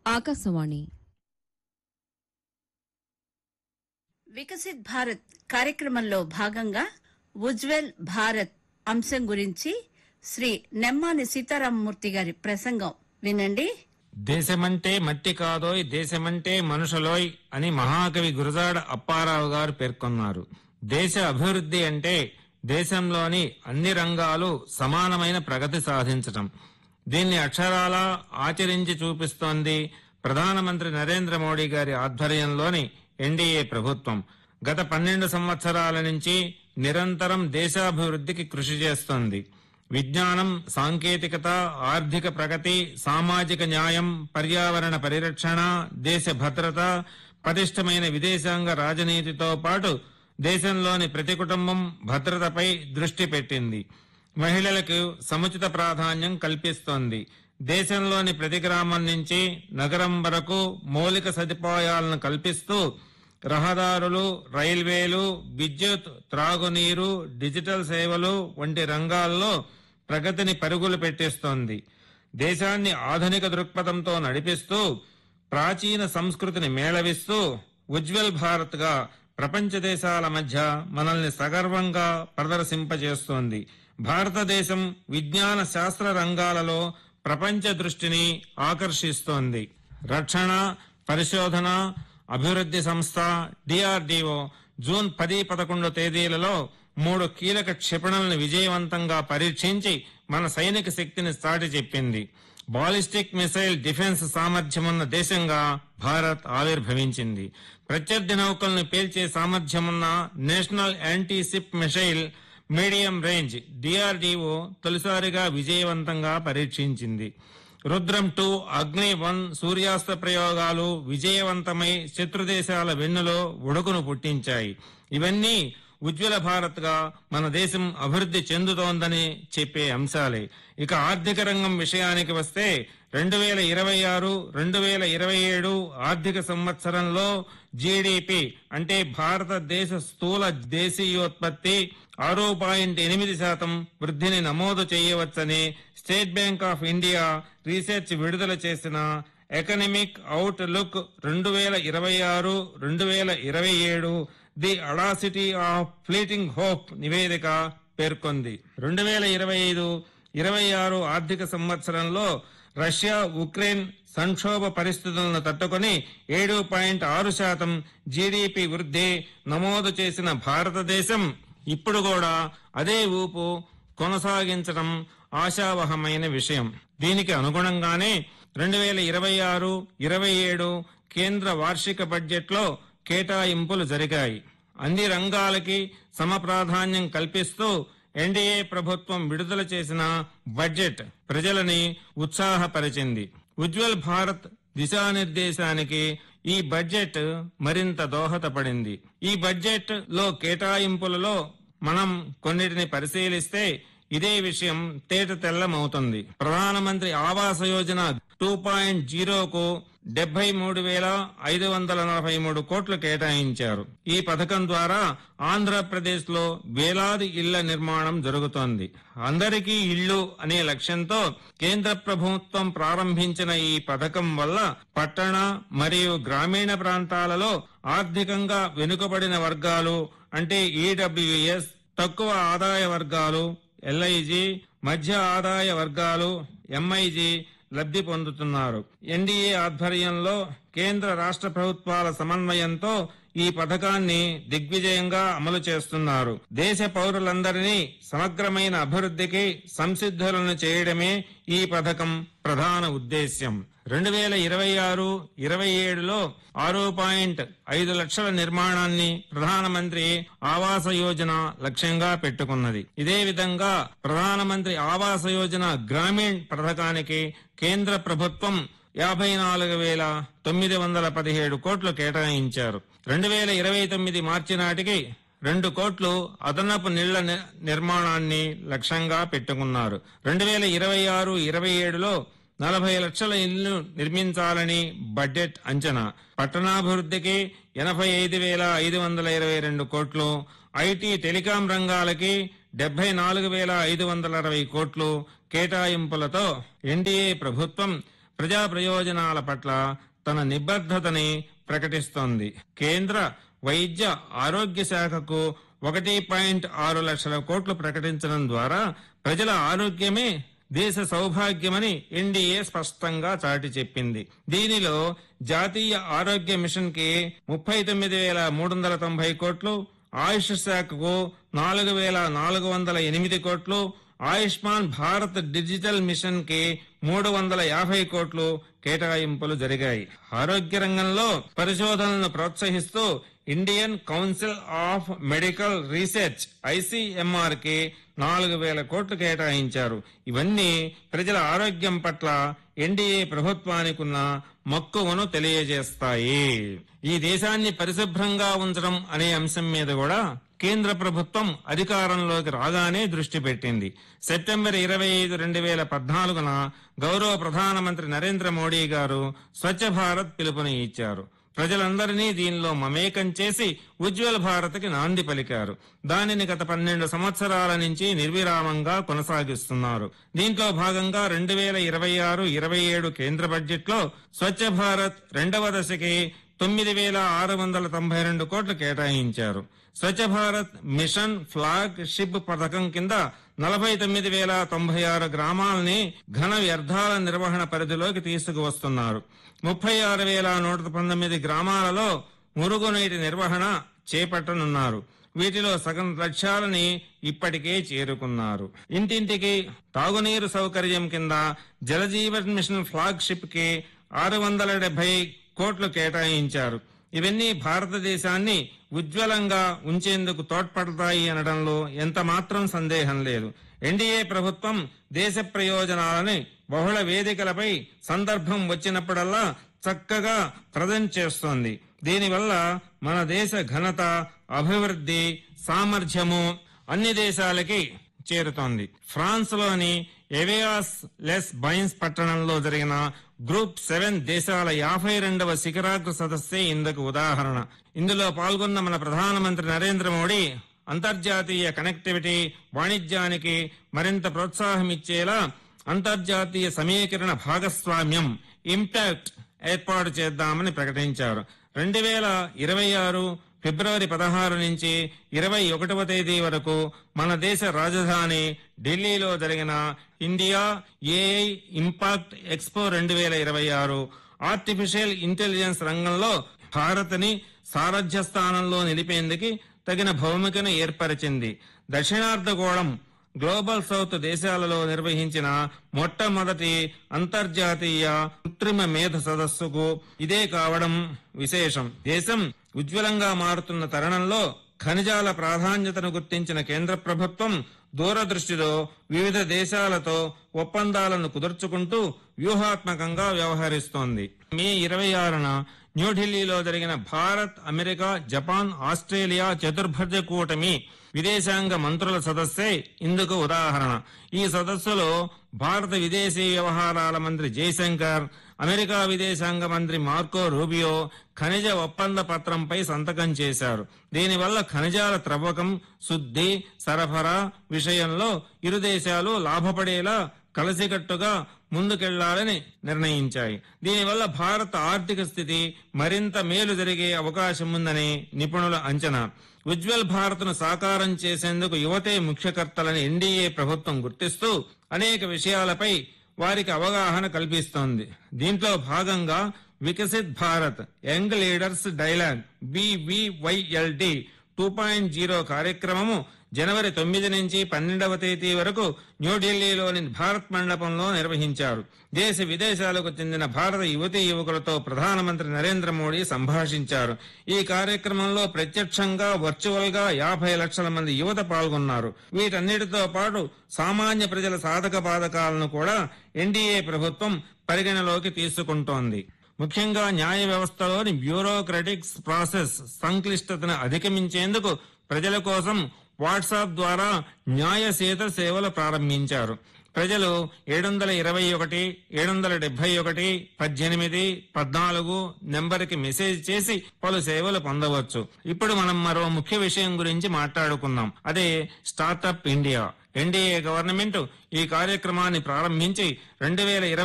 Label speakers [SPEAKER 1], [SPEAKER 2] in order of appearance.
[SPEAKER 1] ఆకాశవాణి
[SPEAKER 2] వికసిత్ భారత్ కార్యక్రమంలో భాగంగా ఉజ్వల్ భారత్ అంశం గురించి శ్రీ నెమ్మాని సీతారామమూర్తి గారి ప్రసంగం వినండి.
[SPEAKER 3] దేశమంటే మట్టి కాదోయ్, దేశమంటే మనుషులోయ్ అని మహాకవి గురజాడ అప్పారావు గారు పేర్కొన్నారు. దేశ అభివృద్ధి అంటే దేశంలోని అన్ని రంగాలు సమానమైన ప్రగతి సాధించటం. దీన్ని అక్షరాలా ఆచరించి చూపిస్తోంది ప్రధానమంత్రి నరేంద్ర మోడీ గారి ఆధ్వర్యంలోని ఎన్డీఏ ప్రభుత్వం. గత 12 సంవత్సరాల నుంచి నిరంతరం దేశాభివృద్ధికి కృషి చేస్తోంది. విజ్ఞానం, సాంకేతికత, ఆర్థిక ప్రగతి, సామాజిక న్యాయం, పర్యావరణ పరిరక్షణ, దేశ భద్రత, పటిష్టమైన విదేశాంగ రాజనీతితో పాటు దేశంలోని ప్రతి కుటుంబం భద్రతపై దృష్టి పెట్టింది. మహిళలకు సముచిత ప్రాధాన్యం కల్పిస్తోంది. దేశంలోని ప్రతి గ్రామం నుంచి నగరం వరకు మౌలిక సదుపాయాలను కల్పిస్తూ రహదారులు, రైల్వేలు, విద్యుత్, త్రాగునీరు, డిజిటల్ సేవలు వంటి రంగాల్లో ప్రగతిని పరుగులు పెట్టిస్తోంది. దేశాన్ని ఆధునిక దృక్పథంతో నడిపిస్తూ ప్రాచీన సంస్కృతిని మేళవిస్తూ ఉజ్వల్ భారత్ గా ప్రపంచ దేశాల మధ్య మనల్ని సగర్వంగా ప్రదర్శింపజేస్తోంది. భారతదేశం విజ్ఞాన శాస్త్ర రంగాలలో ప్రపంచ దృష్టిని ఆకర్షిస్తోంది. రక్షణ, పరిశోధన, అభివృద్ధి సంస్థ డిఆర్డీఓ జూన్ 10-11 తేదీలలో 3 కీలక క్షిపణులను విజయవంతంగా పరీక్షించి మన సైనిక శక్తిని చాటి చెప్పింది. బాలిస్టిక్ మిసైల్ డిఫెన్స్ సామర్థ్యమున్న దేశంగా భారత్ ఆవిర్భవించింది. ప్రత్యర్థి నౌకలను పేల్చే సామర్థ్యమున్న national anti ship missile medium range DRDO తొలిసారిగా విజయవంతంగా పరీక్షించింది. రుద్రం 2, అగ్ని 1 సూర్యాస్త్ర ప్రయోగాలు విజయవంతమై శత్రుదేశాల వెన్నులో ఉడుకును పుట్టించాయి. ఇవన్నీ ఉజ్వల భారత్ గా మన దేశం అభివృద్ధి చెందుతోందని చెప్పే అంశాలే. ఇక ఆర్థిక రంగం విషయానికి వస్తే 2026-2027 ఆర్థిక సంవత్సరంలో జీడీపీ అంటే భారతదేశ స్థూల దేశీయోత్పత్తి 6.8% వృద్ధిని నమోదు చేయవచ్చని state bank of India research విడుదల చేసిన economic out look 2026-2027 the audacity of fleeting hope నివేదిక పేర్కొంది. 2025-26 ఆర్థిక సంవత్సరంలో రష్యా ఉక్రెయిన్ సంక్షోభ పరిస్థితులను తట్టుకొని 7.6% జీడీపీ వృద్ధి నమోదు చేసిన భారతదేశం ఇప్పుడు కూడా అదే ఊపు కొనసాగించడం ఆశావహమైన విషయం. దీనికి అనుగుణంగానే 2026-27 కేంద్ర వార్షిక బడ్జెట్లో కేటాయింపులు జరిగాయి. అన్ని రంగాలకి సమ ప్రాధాన్యం కల్పిస్తూ ఎన్డీఏ ప్రభుత్వం విడుదల చేసిన బడ్జెట్ ప్రజలని ఉత్సాహపరిచింది. ఉజ్వల్ భారత్ దిశానిర్దేశానికి ఈ బడ్జెట్ మరింత దోహదపడింది. ఈ బడ్జెట్ లో కేటాయింపులలో మనం కొన్నిటిని పరిశీలిస్తే ఇదే విషయం తేట తెల్లమవుతుంది. ప్రధానమంత్రి ఆవాస యోజన 2.0కు 73,543 కోట్లు కేటాయించారు. ఈ పథకం ద్వారా ఆంధ్రప్రదేశ్ లో వేలాది ఇళ్ల నిర్మాణం జరుగుతోంది. అందరికీ ఇళ్లు అనే లక్ష్యంతో కేంద్ర ప్రభుత్వం ప్రారంభించిన ఈ పథకం వల్ల పట్టణ మరియు గ్రామీణ ప్రాంతాలలో ఆర్థికంగా వెనుకబడిన వర్గాలు అంటే ఈడబ్ల్యూఎస్, తక్కువ ఆదాయ వర్గాలు ఎల్ఐజి, మధ్య ఆదాయ వర్గాలు ఎంఐజి లబ్ధి పొందుతున్నారు. ఎన్డీఏ ఆధ్వర్యంలో కేంద్ర రాష్ట్ర ప్రభుత్వాల సమన్వయంతో ఈ పథకాన్ని దిగ్విజయంగా అమలు చేస్తున్నారు. దేశ పౌరులందరినీ సమగ్రమైన అభివృద్ధికి సంసిద్ధులను చేయడమే ఈ పథకం ప్రధాన ఉద్దేశ్యం. 2026-27లో 6.5 లక్షల నిర్మాణాన్ని ప్రధానమంత్రి ఆవాస యోజన లక్ష్యంగా పెట్టుకున్నది. ఇదే విధంగా ప్రధానమంత్రి ఆవాస యోజన గ్రామీణ్ పథకానికి కేంద్ర ప్రభుత్వం 54,917 కోట్లు కేటాయించారు. 2029 మార్చి నాటికి 2 కోట్లు అదనపు నీళ్ల నిర్మాణాన్ని లక్ష్యంగా పెట్టుకున్నారు. 2026-27లో 40 లక్షల ఇళ్లు నిర్మించాలని బడ్జెట్ అంచనా. పట్టణాభివృద్ధికి 85,522 కోట్లు, ఐటీ టెలికాం రంగాలకి 74,560 కోట్లు కేటాయింపులతో ఎన్డీఏ ప్రభుత్వం ప్రజా ప్రయోజనాల పట్ల తన నిబద్ధతని ప్రకటిస్తోంది. కేంద్ర వైద్య ఆరోగ్య శాఖకు 1.6 లక్షల కోట్లు ప్రకటించడం ద్వారా ప్రజల ఆరోగ్యమే దేశ సౌభాగ్యమని ఎన్డీఏ స్పష్టంగా చాటి చెప్పింది. దీనిలో జాతీయ ఆరోగ్య మిషన్ కి 39,390 కోట్లు, ఆయుష్ శాఖకు 4,408 కోట్లు, ఆయుష్మాన్ భారత్ డిజిటల్ మిషన్ కి 350 కోట్లు కేటాయింపులు జరిగాయి. ఆరోగ్య రంగంలో పరిశోధనలను ప్రోత్సహిస్తూ Indian council of medical research ICMR కి 4,000 కోట్లు కేటాయించారు. ఇవన్నీ ప్రజల ఆరోగ్యం పట్ల ఎన్డీఏ ప్రభుత్వానికున్న మక్కువను తెలియజేస్తాయి. ఈ దేశాన్ని పరిశుభ్రంగా ఉంచడం అనే అంశం మీద కూడా కేంద్ర ప్రభుత్వం అధికారంలోకి రాగానే దృష్టి పెట్టింది. సెప్టెంబర్ 25, 2014న గౌరవ ప్రధానమంత్రి నరేంద్ర మోడీ గారు స్వచ్ఛ భారత్ పిలుపుని ఇచ్చారు. ప్రజలందరినీ దీనిలో మమేకం చేసి ఉజ్వల్ భారత్ కి నాంది పలికారు. దానిని గత 12 సంవత్సరాల నుంచి నిర్విరామంగా కొనసాగిస్తున్నారు. దీంట్లో భాగంగా 2026-27 కేంద్ర బడ్జెట్ లో స్వచ్ఛ భారత్ రెండవ దశకి 9,692 కోట్లు కేటాయించారు. Swachh Bharat machine flag ship పథకం కింద 49,096 గ్రామాలని ఘన వ్యర్థాల నిర్వహణ పరిధిలోకి తీసుకువస్తున్నారు. 36,119 గ్రామాలలో మురుగునీటి నిర్వహణ చేపట్టనున్నారు. వీటిలో సగం లక్ష్యాలని ఇప్పటికే చేరుకున్నారు. ఇంటింటికి తాగునీరు సౌకర్యం కింద జలజీవన్ మిషన్ ఫ్లాగ్ షిప్ కి 670 కోట్లు కేటాయించారు. ఇవన్నీ భారతదేశాన్ని ఉజ్వలంగా ఉంచేందుకు తోడ్పడతాయి అనడంలో ఎంత మాత్రం సందేహం లేదు. ఎన్డీఏ ప్రభుత్వం దేశ ప్రయోజనాలని బహుళ వేదికలపై సందర్భం వచ్చినప్పుడల్లా చక్కగా ప్రజెంట్ చేస్తోంది. దీనివల్ల మన దేశ ఘనత, అభివృద్ధి, సామర్థ్యము అన్ని దేశాలకి చేరుతోంది. ఫ్రాన్స్ లోని ఎవియాస్ లెస్ బైన్స్ పట్టణంలో జరిగిన గ్రూప్ 7 దేశాల 52వ శిఖరాగ్ర సదస్సే ఇందుకు ఉదాహరణ. ఇందులో పాల్గొన్న మన ప్రధానమంత్రి నరేంద్ర మోడీ అంతర్జాతీయ కనెక్టివిటీ, వాణిజ్యానికి మరింత ప్రోత్సాహం ఇచ్చేలా అంతర్జాతీయ సమీకరణ భాగస్వామ్యం ఇంపాక్ట్ ఏర్పాటు చేద్దామని ప్రకటించారు. 2026 ఫిబ్రవరి 16 నుంచి 21వ తేదీ వరకు మన దేశ రాజధాని ఢిల్లీలో జరిగిన India AI impact expo 2026 artificial intelligence రంగంలో భారత్ని సారథ్య స్థానంలో నిలిపేందుకు తగిన భౌమికను ఏర్పరిచింది. దక్షిణార్ధగోళం గ్లోబల్ సౌత్ దేశాలలో నిర్వహించిన మొట్టమొదటి అంతర్జాతీయ కృత్రిమ మేధ సదస్సుకు ఇదే కావడం విశేషం. దేశం ఉజ్వలంగా మారుతున్న తరుణంలో ఖనిజాల ప్రాధాన్యతను గుర్తించిన కేంద్ర ప్రభుత్వం దూరదృష్టితో వివిధ దేశాలతో ఒప్పందాలను కుదుర్చుకుంటూ వ్యూహాత్మకంగా వ్యవహరిస్తోంది. మే 26న న్యూఢిల్లీలో జరిగిన భారత్, అమెరికా, జపాన్, ఆస్ట్రేలియా చతుర్భుజ కూటమి విదేశాంగ మంత్రుల సదస్సే ఇందుకు ఉదాహరణ. ఈ సదస్సులో భారత విదేశీ వ్యవహారాల మంత్రి జయశంకర్, అమెరికా విదేశాంగ మంత్రి మార్కో రూబియో ఖనిజ ఒప్పంద పత్రంపై సంతకం చేశారు. దీనివల్ల ఖనిజాల త్రవ్వకం, శుద్ధి, సరఫరా విషయంలో ఇరు దేశాలు లాభపడేలా కలిసికట్టుగా ముందుకెళ్లాలని నిర్ణయించాయి. దీనివల్ల భారత ఆర్థిక స్థితి మరింత మేలు జరిగే అవకాశం ఉందని నిపుణుల అంచనా. ఉజ్వల్ భారత్ ను సాకారం చేసేందుకు యువతే ముఖ్యకర్తలని ఎన్డీఏ ప్రభుత్వం గుర్తిస్తూ అనేక విషయాలపై వారికి అవగాహన కల్పిస్తోంది. దీంట్లో భాగంగా Viksit Bharat young leaders dialogue BVYLD 2.0 కార్యక్రమము జనవరి 9 నుంచి 12వ తేదీ వరకు న్యూఢిల్లీలోని భారత్ మండపంలో నిర్వహించారు. దేశ విదేశాలకు చెందిన భారత యువతీ యువకులతో ప్రధానమంత్రి నరేంద్ర మోడీ సంభాషించారు. ఈ కార్యక్రమంలో ప్రత్యక్షంగా, వర్చువల్ గా 50 లక్షల మంది యువత పాల్గొన్నారు. వీటన్నిటితో పాటు సామాన్య ప్రజల సాధక బాధకాలను కూడా ఎన్డీఏ ప్రభుత్వం పరిగణలోకి తీసుకుంటోంది. ముఖ్యంగా న్యాయ వ్యవస్థలోని బ్యూరోక్రటిక్స్ ప్రాసెస్ సంక్లిష్టతను అధిగమించేందుకు ప్రజల కోసం వాట్సాప్ ద్వారా న్యాయ సేతు సేవలు ప్రారంభించారు. ప్రజలు 721 771 18 14 నెంబర్కి మెసేజ్ చేసి పలు సేవలు పొందవచ్చు. ఇప్పుడు మనం మరో ముఖ్య విషయం గురించి మాట్లాడుకుందాం. అదే స్టార్టప్ ఇండియా. ఎన్డీఏ గవర్నమెంట్ ఈ కార్యక్రమాన్ని ప్రారంభించి 2020